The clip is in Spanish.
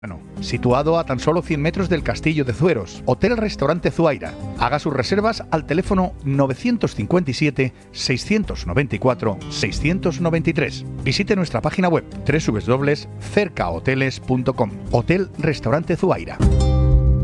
Bueno, situado a tan solo 100 metros del Castillo de Zueros, Hotel-Restaurante Zuaira. Haga sus reservas al teléfono 957-694-693. Visite nuestra página web www.cercahoteles.com. Hotel-Restaurante Zuaira.